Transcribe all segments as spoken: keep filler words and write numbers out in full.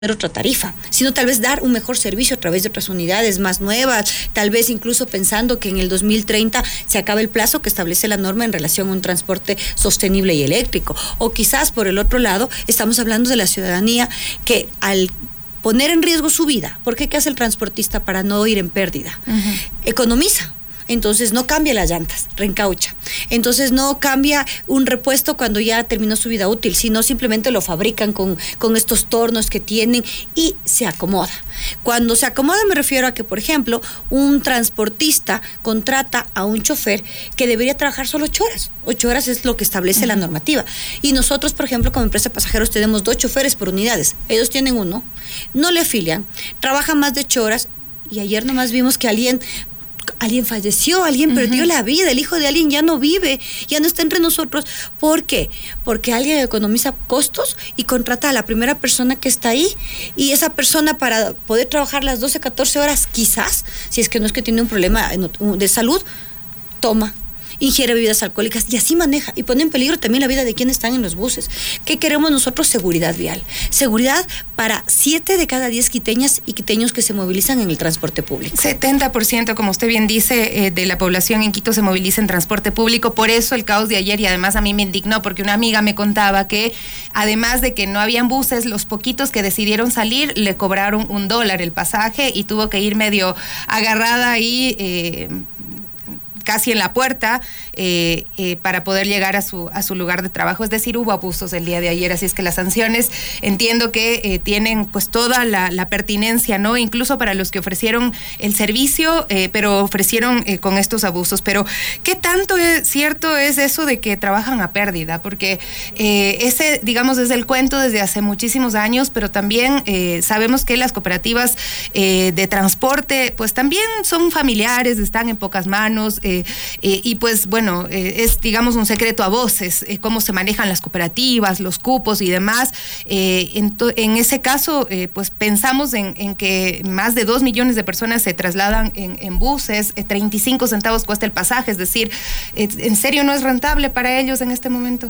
otra tarifa, sino tal vez dar un mejor servicio a través de otras unidades más nuevas, tal vez incluso pensando que en el dos mil treinta se acabe el plazo que establece la norma en relación a un transporte sostenible y eléctrico. O quizás por el otro lado estamos hablando de la ciudadanía que al poner en riesgo su vida, porque ¿qué hace el transportista para no ir en pérdida? Uh-huh. Economiza. Entonces no cambia las llantas, reencaucha. Entonces no cambia un repuesto cuando ya terminó su vida útil, sino simplemente lo fabrican con, con estos tornos que tienen y se acomoda. Cuando se acomoda me refiero a que, por ejemplo, un transportista contrata a un chofer que debería trabajar solo ocho horas. Ocho horas es lo que establece uh-huh. la normativa. Y nosotros, por ejemplo, como empresa de pasajeros tenemos dos choferes por unidades. Ellos tienen uno, no le afilian, trabajan más de ocho horas y ayer nomás vimos que alguien... Alguien falleció, alguien uh-huh. perdió la vida, el hijo de alguien ya no vive, ya no está entre nosotros. ¿Por qué? Porque alguien economiza costos y contrata a la primera persona que está ahí, y esa persona para poder trabajar las doce, catorce horas, quizás, si es que no es que tiene un problema de salud, toma, ingiere bebidas alcohólicas y así maneja y pone en peligro también la vida de quienes están en los buses. ¿Qué queremos nosotros? Seguridad vial. Seguridad para siete de cada diez quiteñas y quiteños que se movilizan en el transporte público. setenta por ciento, como usted bien dice, eh, de la población en Quito se moviliza en transporte público. Por eso el caos de ayer, y además a mí me indignó porque una amiga me contaba que además de que no habían buses, los poquitos que decidieron salir le cobraron un dólar el pasaje y tuvo que ir medio agarrada ahí eh, casi en la puerta eh, eh, para poder llegar a su a su lugar de trabajo. Es decir, hubo abusos el día de ayer, así es que las sanciones entiendo que eh, tienen pues toda la, la pertinencia, ¿no? Incluso para los que ofrecieron el servicio, eh, pero ofrecieron eh, con estos abusos. Pero ¿qué tanto es cierto es eso de que trabajan a pérdida? Porque eh, ese, digamos, es el cuento desde hace muchísimos años, pero también eh, sabemos que las cooperativas eh, de transporte pues también son familiares, están en pocas manos, eh, Eh, eh, y pues bueno, eh, es digamos un secreto a voces, eh, cómo se manejan las cooperativas, los cupos y demás. Eh, en, to, en ese caso, eh, pues pensamos en, en que más de dos millones de personas se trasladan en, en buses, eh, treinta y cinco centavos cuesta el pasaje, es decir, eh, ¿en serio no es rentable para ellos en este momento?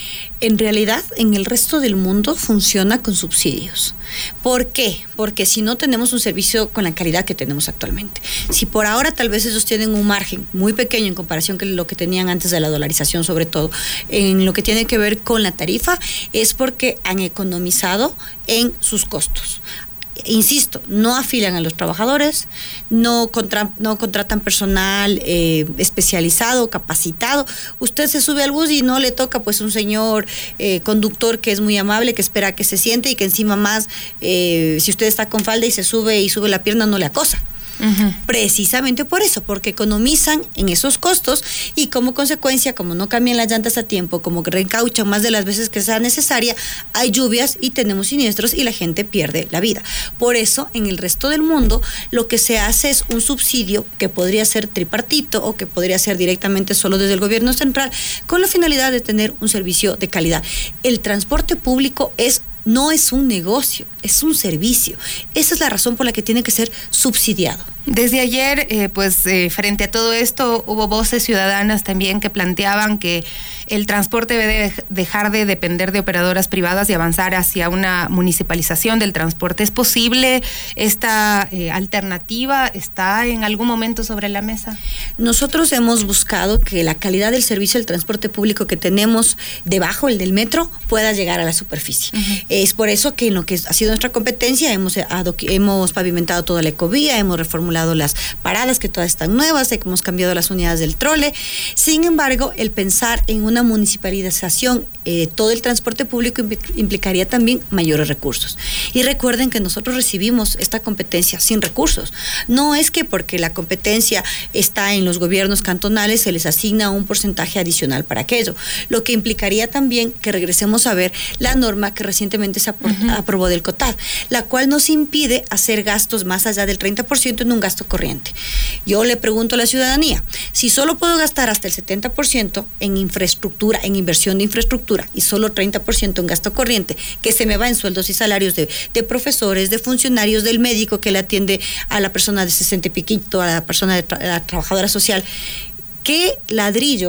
En realidad, en el resto del mundo funciona con subsidios. ¿Por qué? Porque si no tenemos un servicio con la calidad que tenemos actualmente. Si por ahora tal vez ellos tienen un margen muy pequeño en comparación con lo que tenían antes de la dolarización, sobre todo en lo que tiene que ver con la tarifa, es porque han economizado en sus costos. Insisto, no afilian a los trabajadores, no, contra, no contratan personal eh, especializado, capacitado. Usted se sube al bus y no le toca pues un señor eh, conductor que es muy amable, que espera que se siente y que encima más, eh, si usted está con falda y se sube y sube la pierna, no le acosa. Uh-huh. Precisamente por eso, porque economizan en esos costos y como consecuencia, como no cambian las llantas a tiempo, como que reencauchan más de las veces que sea necesaria, hay lluvias y tenemos siniestros y la gente pierde la vida. Por eso, en el resto del mundo, lo que se hace es un subsidio que podría ser tripartito o que podría ser directamente solo desde el gobierno central, con la finalidad de tener un servicio de calidad. El transporte público es no es un negocio, es un servicio. Esa es la razón por la que tiene que ser subsidiado. Desde ayer, eh, pues eh, frente a todo esto, hubo voces ciudadanas también que planteaban que el transporte debe dejar de depender de operadoras privadas y avanzar hacia una municipalización del transporte. ¿Es posible esta eh, alternativa? ¿Está en algún momento sobre la mesa? Nosotros hemos buscado que la calidad del servicio del transporte público que tenemos debajo, el del metro, pueda llegar a la superficie. Uh-huh. Es por eso que en lo que ha sido nuestra competencia hemos, hemos pavimentado toda la ecovía, hemos reformulado las paradas que todas están nuevas, hemos cambiado las unidades del trole. Sin embargo, el pensar en una municipalización eh, todo el transporte público implicaría también mayores recursos. Y recuerden que nosotros recibimos esta competencia sin recursos. No es que porque la competencia está en los gobiernos cantonales se les asigna un porcentaje adicional para aquello, lo que implicaría también que regresemos a ver la norma que recientemente se uh-huh. aprobó del COTAD, la cual nos impide hacer gastos más allá del treinta por ciento en un gasto corriente. Yo le pregunto a la ciudadanía, si solo puedo gastar hasta el setenta por ciento en infraestructura, en inversión de infraestructura y solo treinta por ciento en gasto corriente, que se me va en sueldos y salarios de, de profesores, de funcionarios, del médico que le atiende a la persona de sesenta y piquito, a la persona de tra- a la trabajadora social, ¿qué ladrillo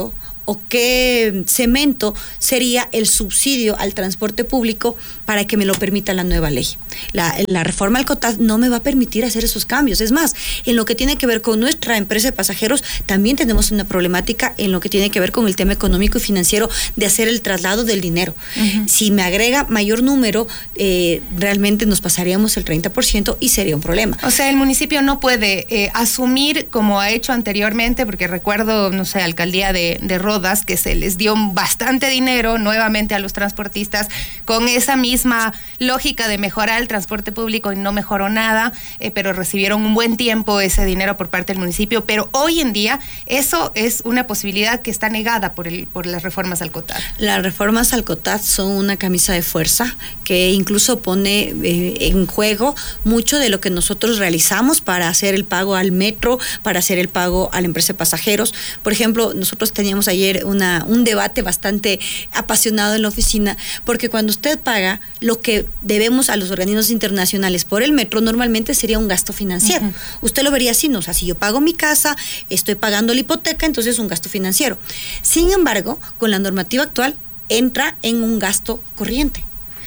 o qué cemento sería el subsidio al transporte público para que me lo permita la nueva ley. La, la reforma al COTAD no me va a permitir hacer esos cambios. Es más, en lo que tiene que ver con nuestra empresa de pasajeros, también tenemos una problemática en lo que tiene que ver con el tema económico y financiero de hacer el traslado del dinero. Uh-huh. Si me agrega mayor número, eh, realmente nos pasaríamos el treinta por ciento y sería un problema. O sea, el municipio no puede eh, asumir como ha hecho anteriormente, porque recuerdo, no sé, alcaldía de, de Rodas, que se les dio bastante dinero nuevamente a los transportistas con esa misma lógica de mejorar el transporte público y no mejoró nada, eh, pero recibieron un buen tiempo ese dinero por parte del municipio, pero hoy en día eso es una posibilidad que está negada por, el, por las reformas al COTAD. Las reformas al COTAD son una camisa de fuerza que incluso pone eh, en juego mucho de lo que nosotros realizamos para hacer el pago al metro, para hacer el pago a la empresa de pasajeros. Por ejemplo, nosotros teníamos ayer una, un debate bastante apasionado en la oficina, porque cuando usted paga lo que debemos a los organismos internacionales por el metro, normalmente sería un gasto financiero. Uh-huh. Usted lo vería así, ¿no? O sea, si yo pago mi casa, estoy pagando la hipoteca, entonces es un gasto financiero. Sin embargo, con la normativa actual, entra en un gasto corriente.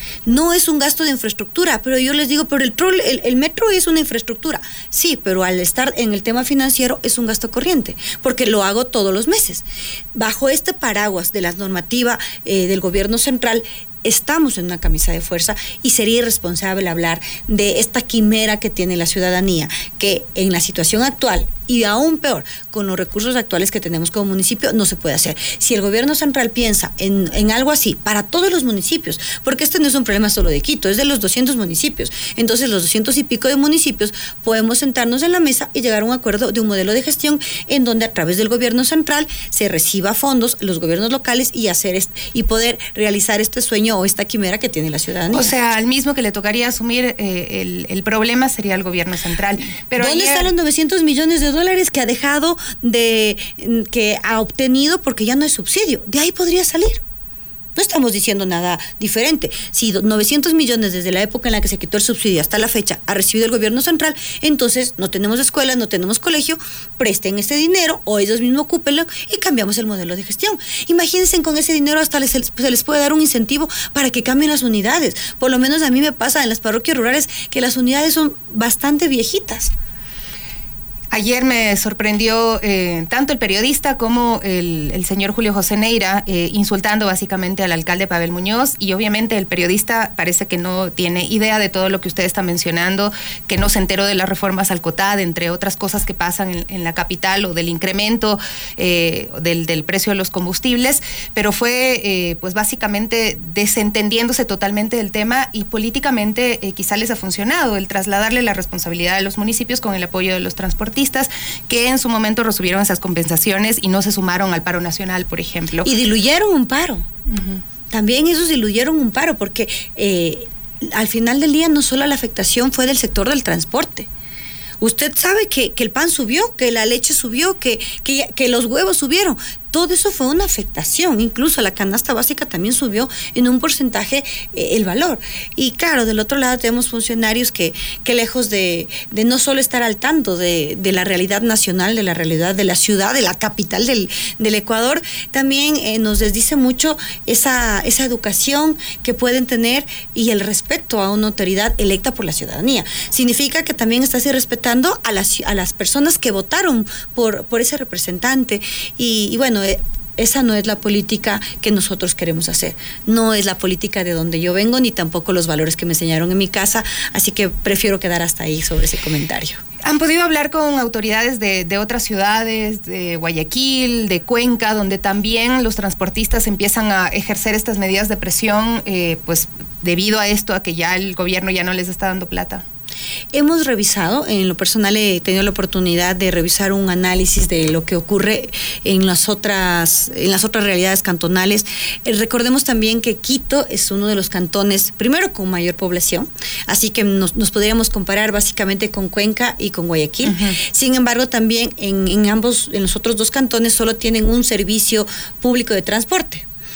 No es un gasto de infraestructura, pero yo les digo, pero el, troll, el, el metro es una infraestructura. Sí, pero al estar en el tema financiero es un gasto corriente, porque lo hago todos los meses. Bajo este paraguas de la normativa eh, del gobierno central, estamos en una camisa de fuerza y sería irresponsable hablar de esta quimera que tiene la ciudadanía, que en la situación actual, y aún peor, con los recursos actuales que tenemos como municipio, no se puede hacer. Si el gobierno central piensa en, en algo así para todos los municipios, porque este no es un problema solo de Quito, es de los doscientos municipios, entonces los doscientos y pico de municipios podemos sentarnos en la mesa y llegar a un acuerdo de un modelo de gestión en donde a través del gobierno central se reciba fondos, los gobiernos locales y hacer este, y poder realizar este sueño o esta quimera que tiene la ciudadanía. O sea, al mismo que le tocaría asumir eh, el, el problema sería el gobierno central. Pero ¿dónde ayer... están los novecientos millones de dólares que ha dejado de, que ha obtenido porque ya no es subsidio? De ahí podría salir. No estamos diciendo nada diferente. Si novecientos millones desde la época en la que se quitó el subsidio hasta la fecha ha recibido el gobierno central, entonces no tenemos escuelas, no tenemos colegio, presten ese dinero o ellos mismos ocúpenlo y cambiamos el modelo de gestión. Imagínense, con ese dinero hasta les, se les puede dar un incentivo para que cambien las unidades. Por lo menos a mí me pasa en las parroquias rurales que las unidades son bastante viejitas. Ayer me sorprendió eh, tanto el periodista como el, el señor Julio José Neira eh, insultando básicamente al alcalde Pavel Muñoz, y obviamente el periodista parece que no tiene idea de todo lo que usted está mencionando, que no se enteró de las reformas al COTAD, entre otras cosas que pasan en, en la capital, o del incremento eh, del, del precio de los combustibles, pero fue eh, pues básicamente desentendiéndose totalmente del tema, y políticamente eh, quizá les ha funcionado el trasladarle la responsabilidad a los municipios con el apoyo de los transportistas, que en su momento recibieron esas compensaciones y no se sumaron al paro nacional, por ejemplo. Y diluyeron un paro. Uh-huh. También esos diluyeron un paro, porque eh, al final del día no solo la afectación fue del sector del transporte. Usted sabe que, que el pan subió, que la leche subió, que, que, que los huevos subieron. Todo eso fue una afectación, incluso la canasta básica también subió en un porcentaje eh, el valor. Y claro, del otro lado tenemos funcionarios que, que lejos de, de no solo estar al tanto de, de la realidad nacional, de la realidad de la ciudad, de la capital del, del Ecuador, también eh, nos desdice mucho esa, esa educación que pueden tener y el respeto a una autoridad electa por la ciudadanía. Significa que también estás irrespetando a las, a las personas que votaron por, por ese representante. Y, y bueno, esa no es la política que nosotros queremos hacer. No es la política de donde yo vengo, ni tampoco los valores que me enseñaron en mi casa, así que prefiero quedar hasta ahí sobre ese comentario. ¿Han podido hablar con autoridades de, de otras ciudades, de Guayaquil, de Cuenca, donde también los transportistas empiezan a ejercer estas medidas de presión, eh, pues debido a esto, a que ya el gobierno ya no les está dando plata? Hemos revisado, en lo personal he tenido la oportunidad de revisar un análisis de lo que ocurre en las otras, en las otras realidades cantonales. Eh, recordemos también que Quito es uno de los cantones, primero con mayor población, así que nos, nos podríamos comparar básicamente con Cuenca y con Guayaquil. Uh-huh. Sin embargo, también en, en ambos, en los otros dos cantones solo tienen un servicio público de transporte.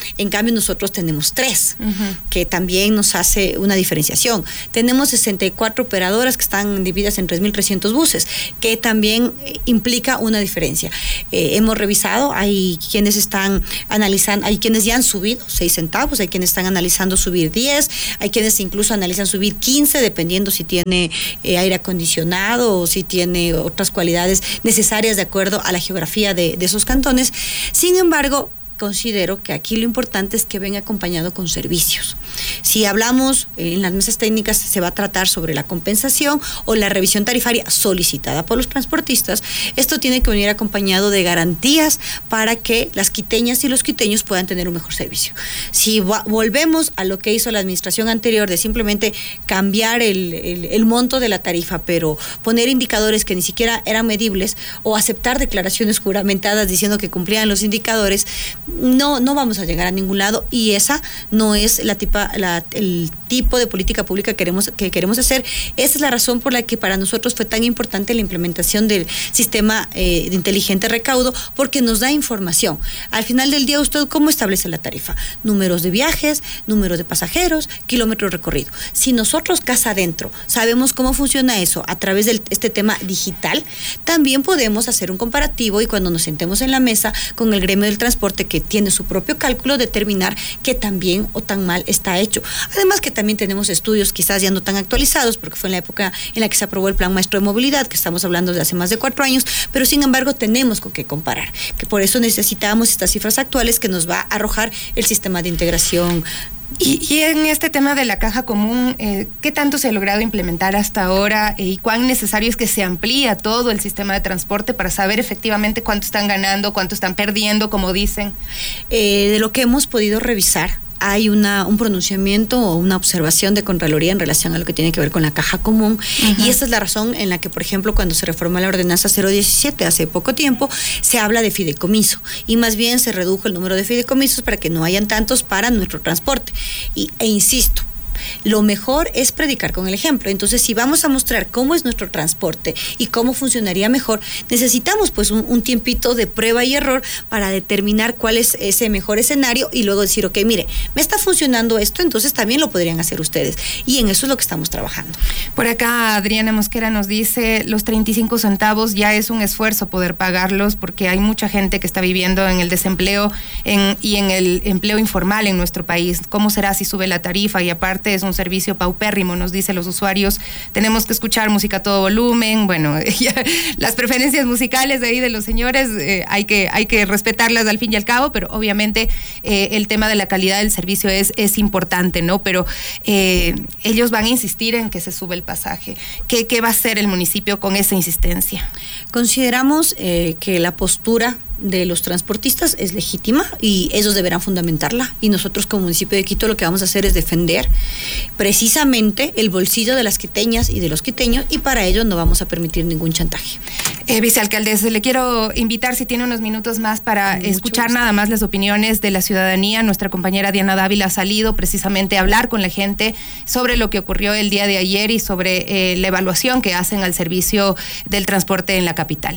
En cambio, nosotros tenemos tres, uh-huh. que también nos hace una diferenciación. Tenemos sesenta y cuatro operadoras que están divididas en tres mil trescientos buses, que también implica una diferencia. Eh, hemos revisado, hay quienes están analizando, hay quienes ya han subido seis centavos, hay quienes están analizando subir diez, hay quienes incluso analizan subir quince, dependiendo si tiene eh, aire acondicionado o si tiene otras cualidades necesarias de acuerdo a la geografía de, de esos cantones. Sin embargo, considero que aquí lo importante es que venga acompañado con servicios. Si hablamos en las mesas técnicas, se va a tratar sobre la compensación o la revisión tarifaria solicitada por los transportistas. Esto tiene que venir acompañado de garantías para que las quiteñas y los quiteños puedan tener un mejor servicio. Si volvemos a lo que hizo la administración anterior de simplemente cambiar el, el, el monto de la tarifa, pero poner indicadores que ni siquiera eran medibles o aceptar declaraciones juramentadas diciendo que cumplían los indicadores, no, no vamos a llegar a ningún lado, y esa no es la tipa, la, el tipo de política pública que queremos, que queremos hacer. Esa es la razón por la que para nosotros fue tan importante la implementación del sistema eh, de inteligente recaudo, porque nos da información. Al final del día, ¿usted cómo establece la tarifa? Números de viajes, números de pasajeros, kilómetros recorridos. Si nosotros casa adentro sabemos cómo funciona eso a través de este tema digital, también podemos hacer un comparativo, y cuando nos sentemos en la mesa con el gremio del transporte, que tiene su propio cálculo, determinar qué tan bien o tan mal está hecho. Además que también tenemos estudios quizás ya no tan actualizados, porque fue en la época en la que se aprobó el Plan Maestro de Movilidad, que estamos hablando de hace más de cuatro años, pero sin embargo tenemos con qué comparar, que por eso necesitamos estas cifras actuales que nos va a arrojar el sistema de integración. Y, y en este tema de la caja común, eh, ¿qué tanto se ha logrado implementar hasta ahora eh, y cuán necesario es que se amplíe todo el sistema de transporte para saber efectivamente cuánto están ganando, cuánto están perdiendo, como dicen? Eh, de lo que hemos podido revisar, hay una, un pronunciamiento o una observación de Contraloría en relación a lo que tiene que ver con la caja común, uh-huh. y esa es la razón en la que, por ejemplo, cuando se reformó la ordenanza cero diecisiete hace poco tiempo, se habla de fideicomiso, y más bien se redujo el número de fideicomisos para que no hayan tantos para nuestro transporte. Y, e insisto, lo mejor es predicar con el ejemplo. Entonces, si vamos a mostrar cómo es nuestro transporte y cómo funcionaría mejor, necesitamos pues un, un tiempito de prueba y error para determinar cuál es ese mejor escenario y luego decir, ok, mire, me está funcionando esto, entonces también lo podrían hacer ustedes. Y en eso es lo que estamos trabajando. Por acá Adriana Mosquera nos dice, los treinta y cinco centavos ya es un esfuerzo poder pagarlos, porque hay mucha gente que está viviendo en el desempleo en, y en el empleo informal en nuestro país. ¿Cómo será si sube la tarifa? Y aparte es un servicio paupérrimo, nos dicen los usuarios. Tenemos que escuchar música a todo volumen. Bueno, ya, las preferencias musicales de ahí de los señores eh, hay que hay que respetarlas al fin y al cabo, pero obviamente eh, el tema de la calidad del servicio es, es importante, ¿no? Pero eh, ellos van a insistir en que se sube el pasaje. ¿Qué, qué va a hacer el municipio con esa insistencia? Consideramos eh, que la postura de los transportistas es legítima y ellos deberán fundamentarla, y nosotros como municipio de Quito lo que vamos a hacer es defender precisamente el bolsillo de las quiteñas y de los quiteños, y para ello no vamos a permitir ningún chantaje. Eh, vicealcaldesa, le quiero invitar, si tiene unos minutos más, para Mucho escuchar gusto. Nada más las opiniones de la ciudadanía. Nuestra compañera Diana Dávila ha salido precisamente a hablar con la gente sobre lo que ocurrió el día de ayer y sobre eh, la evaluación que hacen al servicio del transporte en la capital.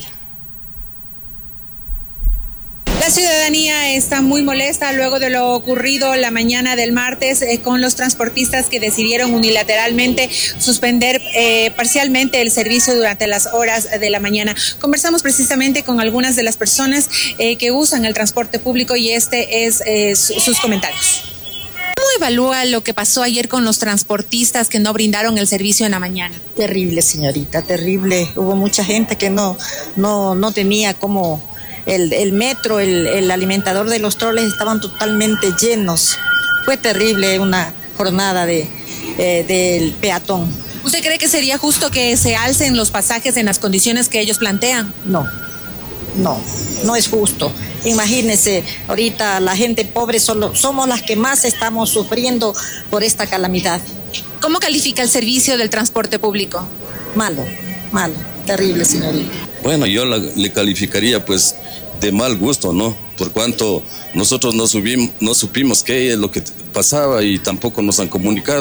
La ciudadanía está muy molesta luego de lo ocurrido la mañana del martes eh, con los transportistas que decidieron unilateralmente suspender eh, parcialmente el servicio durante las horas de la mañana. Conversamos precisamente con algunas de las personas eh, que usan el transporte público y este es eh, su, sus comentarios. ¿Cómo evalúa lo que pasó ayer con los transportistas que no brindaron el servicio en la mañana? Terrible, señorita, terrible. Hubo mucha gente que no, no, no tenía cómo... El, el metro, el, el alimentador de los troles estaban totalmente llenos. Fue terrible una jornada de, eh, del peatón. ¿Usted cree que sería justo que se alcen los pasajes en las condiciones que ellos plantean? No, no, no es justo. Imagínense, ahorita la gente pobre solo, somos las que más estamos sufriendo por esta calamidad. ¿Cómo califica el servicio del transporte público? Malo, malo, terrible, señorita. Bueno, yo la, le calificaría pues de mal gusto, ¿no? Por cuanto nosotros no, subimos, no supimos qué es lo que pasaba y tampoco nos han comunicado.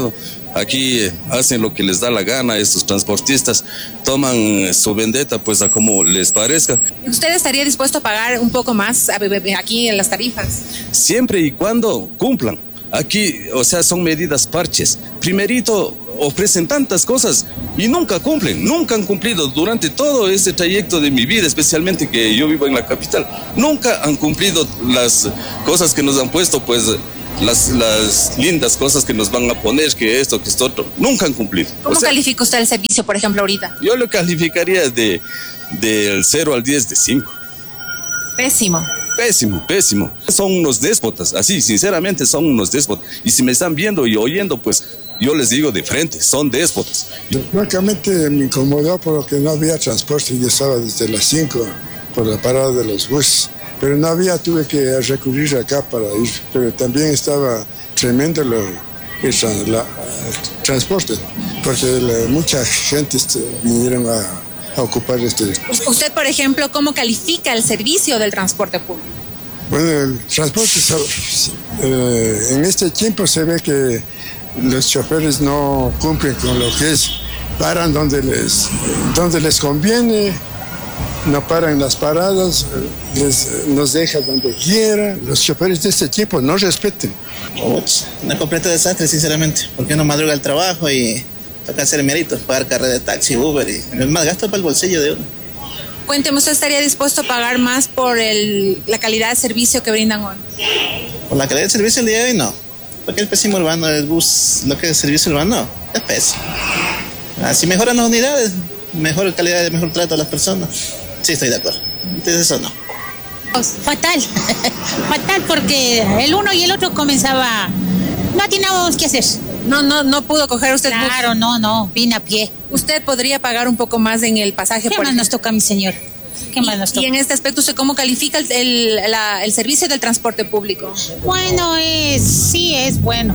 Aquí eh, hacen lo que les da la gana, estos transportistas toman eh, su vendetta pues a como les parezca. ¿Usted estaría dispuesto a pagar un poco más aquí en las tarifas? Siempre y cuando cumplan. Aquí, o sea, son medidas parches. Primerito ofrecen tantas cosas y nunca cumplen, nunca han cumplido durante todo este trayecto de mi vida, especialmente que yo vivo en la capital. Nunca han cumplido las cosas que nos han puesto, pues las, las lindas cosas que nos van a poner, que esto, que esto otro. Nunca han cumplido. ¿Cómo o sea, califica usted el servicio, por ejemplo, ahorita? Yo lo calificaría de del cero al diez de cinco. Pésimo. Pésimo, pésimo. Son unos déspotas, así, sinceramente son unos déspotas. Y si me están viendo y oyendo, pues yo les digo de frente, son déspotas. Francamente me incomodó porque no había transporte. Yo estaba desde las cinco por la parada de los buses, pero no había, tuve que recurrir acá para ir. Pero también estaba tremendo lo, el, la, el transporte, porque la, mucha gente este, vinieron a... a ocupar este. Usted, por ejemplo, ¿cómo califica el servicio del transporte público? Bueno, el transporte, eh, en este tiempo se ve que los choferes no cumplen con lo que es, paran donde les, donde les conviene, no paran las paradas, les, nos dejan donde quiera. Los choferes de este tiempo no respeten. Una completa desastre, sinceramente, porque uno madruga el trabajo y toca hacer méritos, pagar carrera de taxi, Uber, y es más gasto para el bolsillo de uno. Cuénteme, ¿usted estaría dispuesto a pagar más por el, la calidad de servicio que brindan hoy? Por la calidad de servicio el día de hoy no, porque el pésimo urbano, el bus, lo que es el servicio urbano, es pésimo. Así mejoran las unidades, mejor calidad, mejor trato a las personas. Sí, estoy de acuerdo. Entonces eso no. Fatal, fatal, porque el uno y el otro comenzaba, no teníamos qué hacer. No, no, no pudo coger usted bus. Claro, no, no, vine a pie. ¿Usted podría pagar un poco más en el pasaje? ¿Qué por más el... nos toca, mi señor? ¿Qué más nos toca? Y en este aspecto, ¿usted cómo califica el, el, la, el servicio del transporte público? Bueno, es, sí es bueno.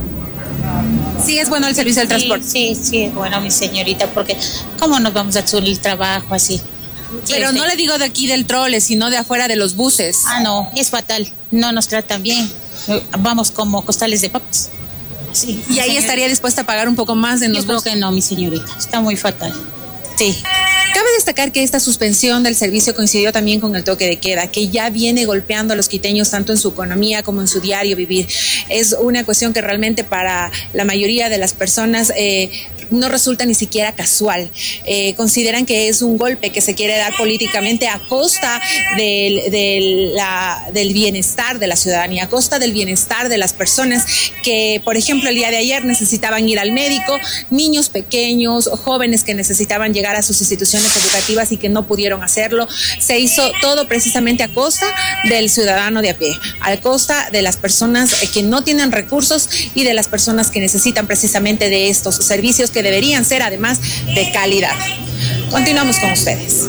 Sí es bueno el servicio del sí, transporte. Sí, sí es bueno, mi señorita, porque ¿cómo nos vamos a hacer el trabajo así? Pero no le digo de aquí del trole, sino de afuera de los buses. Ah, no, es fatal. No nos tratan bien. Vamos como costales de papas. Sí, y ahí señorita, estaría dispuesta a pagar un poco más en los Yo creo que no, mi señorita. Está muy fatal. Sí. Cabe destacar que esta suspensión del servicio coincidió también con el toque de queda, que ya viene golpeando a los quiteños tanto en su economía como en su diario vivir. Es una cuestión que realmente para la mayoría de las personas eh, no resulta ni siquiera casual. Eh, consideran que es un golpe que se quiere dar políticamente a costa del, del, la, del bienestar de la ciudadanía, a costa del bienestar de las personas que, por ejemplo, el día de ayer necesitaban ir al médico, niños pequeños, jóvenes que necesitaban llegar a sus instituciones educativas y que no pudieron hacerlo. Se hizo todo precisamente a costa del ciudadano de a pie, a costa de las personas que no tienen recursos y de las personas que necesitan precisamente de estos servicios que deberían ser además de calidad. Continuamos con ustedes.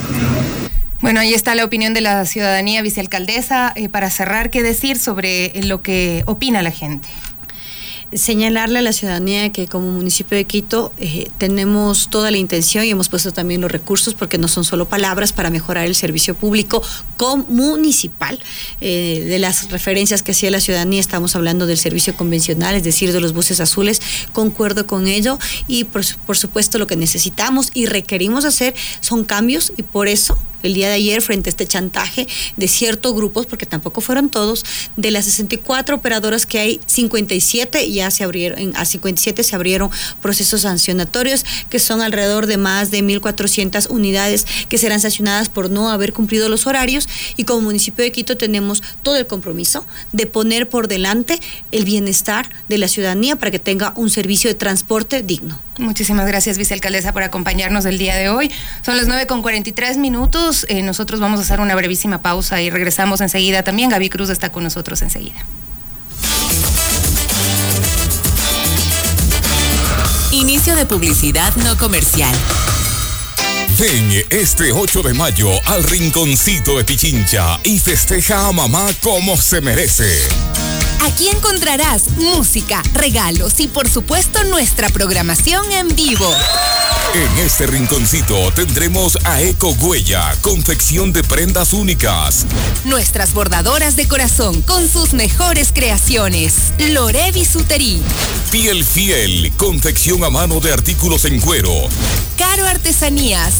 Bueno, ahí está la opinión de la ciudadanía, vicealcaldesa. Eh, para cerrar, ¿qué decir sobre lo que opina la gente? Señalarle a la ciudadanía que como municipio de Quito eh, tenemos toda la intención y hemos puesto también los recursos, porque no son solo palabras, para mejorar el servicio público municipal. Eh, de las referencias que hacía la ciudadanía, estamos hablando del servicio convencional, es decir, de los buses azules. Concuerdo con ello y por, por supuesto lo que necesitamos y requerimos hacer son cambios, y por eso el día de ayer, frente a este chantaje de ciertos grupos, porque tampoco fueron todos, de las sesenta y cuatro operadoras que hay, cincuenta y siete ya se abrieron, a cincuenta y siete se abrieron procesos sancionatorios, que son alrededor de más de mil cuatrocientas unidades que serán sancionadas por no haber cumplido los horarios, y como municipio de Quito tenemos todo el compromiso de poner por delante el bienestar de la ciudadanía para que tenga un servicio de transporte digno. Muchísimas gracias, vicealcaldesa, por acompañarnos el día de hoy. Son las nueve con cuarenta y tres minutos. Eh, nosotros vamos a hacer una brevísima pausa y regresamos enseguida. También Gaby Cruz está con nosotros enseguida. Inicio de publicidad no comercial. Ven este ocho de mayo al Rinconcito de Pichincha y festeja a mamá como se merece. Aquí encontrarás música, regalos y por supuesto nuestra programación en vivo. En este rinconcito tendremos a Eco Huella, confección de prendas únicas. Nuestras bordadoras de corazón con sus mejores creaciones. Lore Bisutería. Piel Fiel, confección a mano de artículos en cuero. Caro Artesanías.